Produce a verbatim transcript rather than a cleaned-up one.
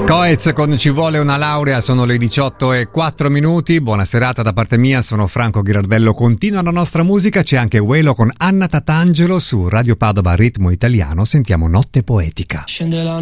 Coez con Ci vuole una laurea, sono le diciotto e quattro minuti. Buona serata da parte mia, sono Franco Ghirardello. Continua la nostra musica, c'è anche Welo con Anna Tatangelo su Radio Padova Ritmo Italiano. Sentiamo Notte Poetica. Scende la